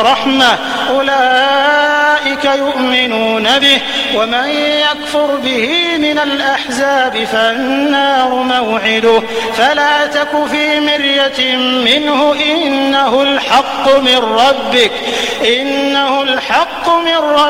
رحمة أولئك يؤمنون به ومن يكفر به من الأحزاب فالنار موعده فلا تك في مرية منه إنه الحق من ربك